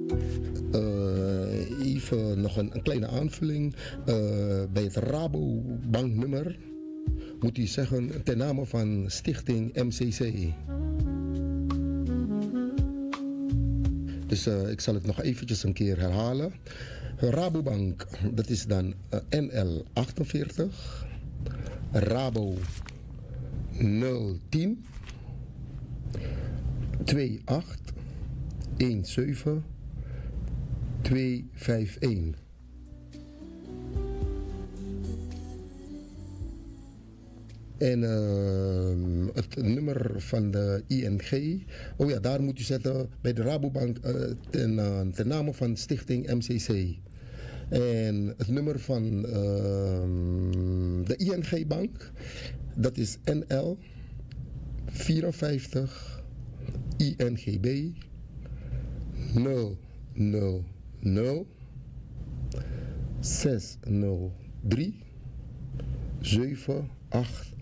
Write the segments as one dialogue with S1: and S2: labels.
S1: Even nog een kleine aanvulling. Bij het Rabobanknummer moet u zeggen ten name van Stichting MCC. Dus ik zal het nog eventjes een keer herhalen. Rabobank, dat is dan NL 48. Rabo 010 28 17 251. En het nummer van de ING, oh ja, daar moet u zetten bij de Rabobank ten name van Stichting MCC. En het nummer van de ING Bank, dat is NL 54 INGB 000 603 788.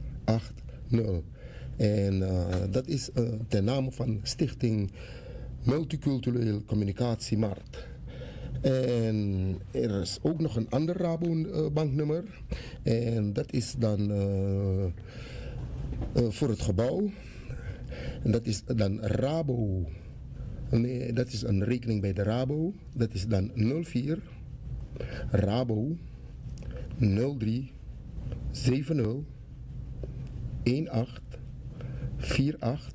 S1: En dat is ten name van Stichting Multicultureel Communicatiemarkt. En er is ook nog een ander Rabobanknummer. En dat is dan voor het gebouw. En dat is dan Rabo. Nee, dat is een rekening bij de Rabo. Dat is dan 04 Rabo 03 70 18 48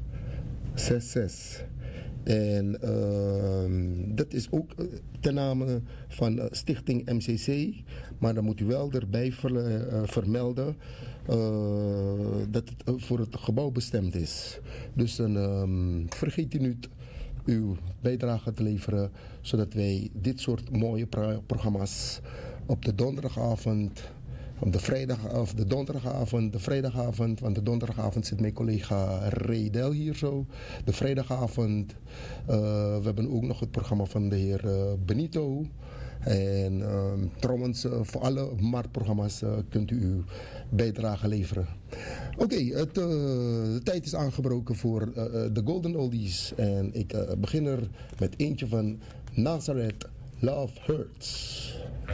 S1: 66. En dat is ook ten name van Stichting MCC. Maar dan moet u wel erbij vermelden dat het voor het gebouw bestemd is. Dus dan vergeet u niet uw bijdrage te leveren, zodat wij dit soort mooie programma's op de donderdagavond, op de vrijdag of de donderdagavond, de vrijdagavond, want de donderdagavond zit mijn collega Redel hier zo. De vrijdagavond, we hebben ook nog het programma van de heer Benito. En trouwens, voor alle marktprogramma's kunt u uw bijdrage leveren. Oké, de tijd is aangebroken voor de Golden Oldies. En ik begin er met eentje van Nazareth, Love Hurts.